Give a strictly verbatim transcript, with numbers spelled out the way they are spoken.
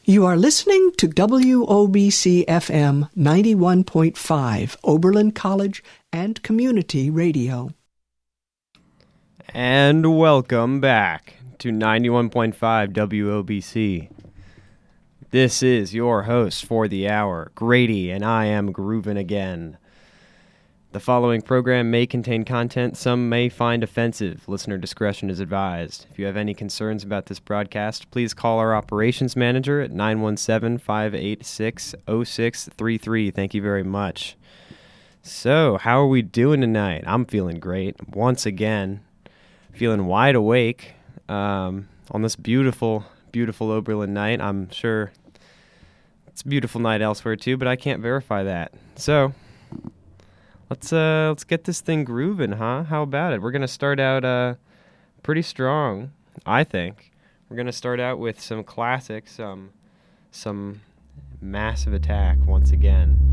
You are listening to W O B C F M ninety-one point five, Oberlin College and Community Radio. And welcome back to ninety-one point five W O B C. This is your host for the hour, Grady, and I am groovin' again. The following program may contain content some may find offensive. Listener discretion is advised. If you have any concerns about this broadcast, please call our operations manager at nine one seven, five eight six, zero six three three. Thank you very much. So, how are we doing tonight? I'm feeling great. Once again, feeling wide awake um, on this beautiful, beautiful Oberlin night. I'm sure it's a beautiful night elsewhere too, but I can't verify that. So, Let's uh let's get this thing grooving, huh? How about it? We're gonna start out uh pretty strong, I think. We're gonna start out with some classics, some some Massive Attack once again.